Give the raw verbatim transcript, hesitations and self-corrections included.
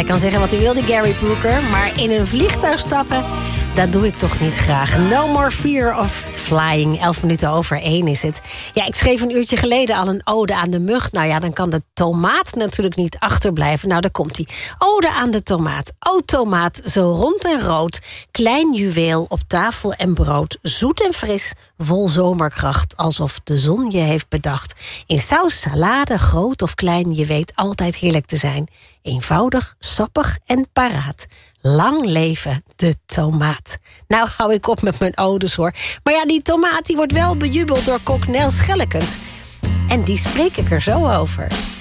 hij kan zeggen wat hij wil, die Gary Brooker. Maar in een vliegtuig stappen, dat doe ik toch niet graag. No more fear of flying. Elf minuten over één is het. Ja, ik schreef een uurtje geleden al een ode aan de mug. Nou ja, dan kan de tomaat natuurlijk niet achterblijven. Nou, daar komt hij. Ode aan de tomaat. O tomaat, zo rond en rood. Klein juweel op tafel en brood. Zoet en fris, vol zomerkracht. Alsof de zon je heeft bedacht. In saus, salade, groot of klein. Je weet altijd heerlijk te zijn. Eenvoudig, sappig en paraat. Lang leven de tomaat. Nou hou ik op met mijn odes hoor. Maar ja, die tomaat die wordt wel bejubeld door kok Nel Schellekens. En die spreek ik er zo over.